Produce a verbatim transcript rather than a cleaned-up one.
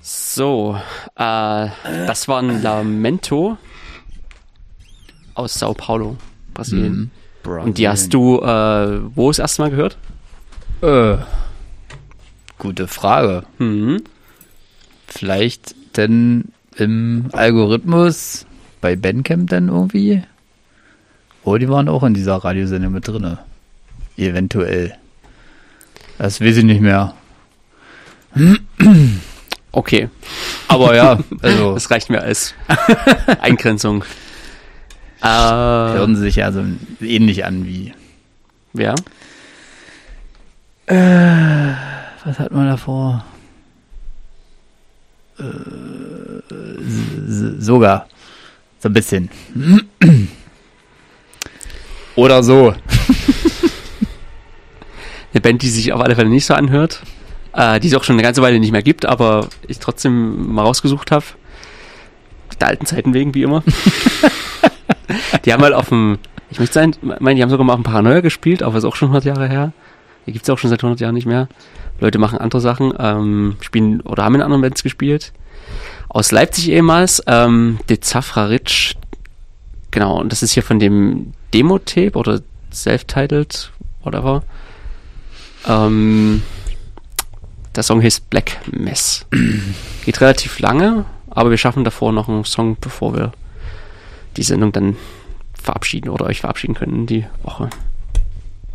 So, äh, das war ein Lamento aus Sao Paulo, Brasilien. Mhm. Und die hast du, äh, wo das erste Mal gehört? Äh, gute Frage. Mhm. Vielleicht denn im Algorithmus bei Bandcamp denn irgendwie? Oh, die waren auch in dieser Radiosendung mit drinne. Eventuell. Das weiß ich nicht mehr. Okay. Aber ja, also Das reicht mir als Eingrenzung. Äh, hören sie sich ja so ähnlich an wie. wer? Äh, was hat man davor? Äh, s- sogar. So ein bisschen. Oder so. Eine Band, die sich auf alle Fälle nicht so anhört, äh, die es auch schon eine ganze Weile nicht mehr gibt, aber ich trotzdem mal rausgesucht habe. Der alten Zeiten wegen, wie immer. Die haben halt auf dem, ich möchte sagen, meine, die haben sogar mal auf dem Paranoia gespielt, aber ist auch schon hundert Jahre her. Die gibt es auch schon seit hundert Jahren nicht mehr. Leute machen andere Sachen, ähm, spielen oder haben in anderen Bands gespielt. Aus Leipzig ehemals, ähm, De Zafra Rich. Genau, und das ist hier von dem Demo-Tape oder Self-Titled, whatever. Ähm, der Song heißt Black Mess. Geht relativ lange, aber wir schaffen davor noch einen Song, bevor wir die Sendung dann verabschieden oder euch verabschieden können die Woche.